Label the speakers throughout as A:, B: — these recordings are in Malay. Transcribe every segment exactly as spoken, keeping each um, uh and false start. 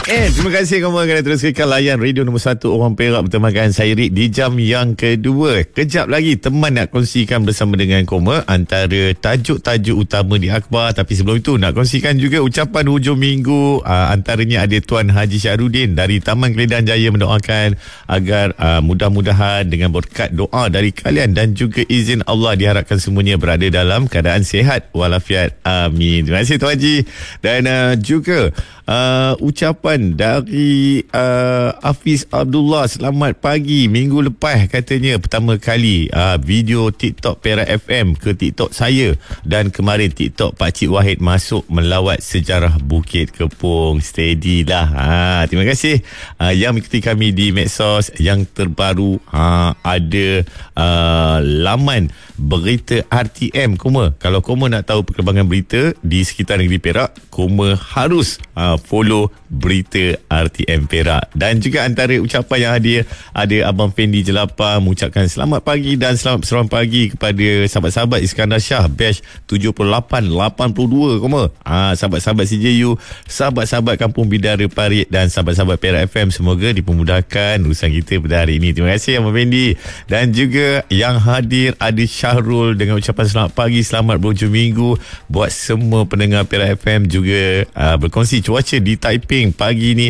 A: Eh, terima kasih kamu kerana terus kekal layan radio nombor satu orang Perak bertemakan saya Rik di jam yang kedua. Kejap lagi teman nak kongsikan bersama dengan Koma antara tajuk-tajuk utama di akhbar. Tapi sebelum itu nak kongsikan juga ucapan hujung minggu. uh, Antaranya ada Tuan Haji Syahrudin dari Taman Keledan Jaya mendoakan agar uh, mudah-mudahan dengan berkat doa dari kalian dan juga izin Allah diharapkan semuanya berada dalam keadaan sihat walafiat. Amin. Terima kasih Tuan Haji. Dan uh, juga Uh, ucapan dari uh, Hafiz Abdullah, selamat pagi. Minggu lepas katanya pertama kali uh, video TikTok Perak F M ke TikTok saya, dan kemarin TikTok Pakcik Wahid masuk melawat sejarah Bukit Kepong. Steady lah. Ha, terima kasih uh, yang mengikuti kami di medsos yang terbaru. Ha, ada uh, laman berita R T M Koma. Kalau Koma nak tahu perkembangan berita di sekitar negeri Perak, Koma harus uh, follow berita R T M Perak. Dan juga antara ucapan yang hadir ada Abang Fendi Jelapang mengucapkan selamat pagi dan selamat seram pagi kepada sahabat-sahabat Iskandar Shah batch tujuh puluh lapan lapan puluh dua Koma. Ha, sahabat-sahabat C J U, sahabat-sahabat Kampung Bidara Parit dan sahabat-sahabat Perak F M, semoga dipermudahkan urusan kita pada hari ini. Terima kasih Abang Fendi. Dan juga yang hadir ada Syahrul dengan ucapan selamat pagi, selamat berhujung minggu buat semua pendengar Perak F M. Juga uh, berkongsi cuaca di Taiping pagi ni,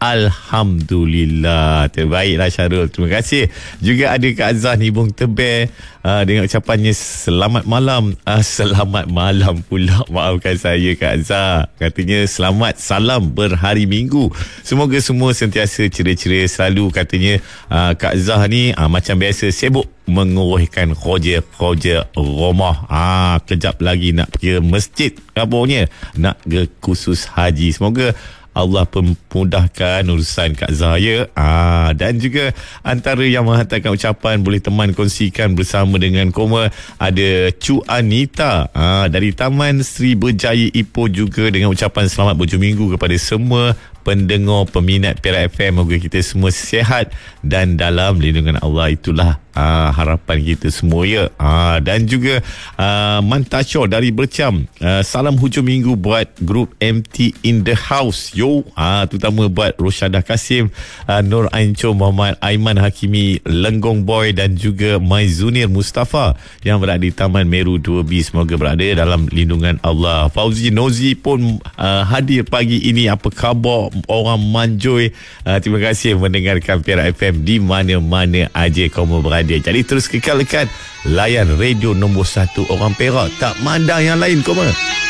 A: alhamdulillah terbaiklah Syarul. Terima kasih. Juga ada Kak Azah Nibung Tebel uh, dengan ucapannya selamat malam. uh, Selamat malam pula, maafkan saya Kak Azah. Katanya selamat salam berhari Minggu, semoga semua sentiasa ceria-ceria selalu. Katanya uh, Kak Azah ni uh, macam biasa sibuk menguruskan kerja-kerja rumah. Ah, kejap lagi nak pergi masjid kabarnya, nak ke kursus haji. Semoga Allah pemudahkan urusan Kak Zahaya. Ah, dan juga antara yang menghantarkan ucapan boleh teman kongsikan bersama dengan Koma ada Cu Anita ah, dari Taman Sri Berjaya Ipoh, juga dengan ucapan selamat berhujung minggu kepada semua pendengar peminat Perak F M. Moga kita semua sihat dan dalam lindungan Allah. Itulah uh, harapan kita semua ya. Uh, dan juga uh, Mantasyo dari Bercam, uh, salam hujung minggu buat grup M T in the house yo. Uh, terutama buat Rosyadah Kasim, uh, Nur Ainco, Muhammad Aiman Hakimi, Lenggong Boy dan juga Maizunir Mustafa yang berada di Taman Meru dua B. Semoga berada dalam lindungan Allah. Fauzi Nozi pun uh, hadir pagi ini. Apa khabar orang Manjoy? Uh, terima kasih mendengarkan Perak F M di mana-mana aja kamu berada. Jadi terus kekal dekat layan radio nombor satu orang Perak, tak mandang yang lain Koma.